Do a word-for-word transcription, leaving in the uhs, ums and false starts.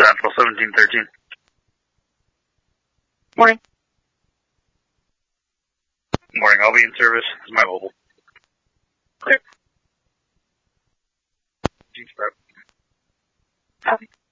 Central seventeen thirteen. Morning. Morning, I'll be in service. This is my mobile. Clear. Jeep Sprout. Copy.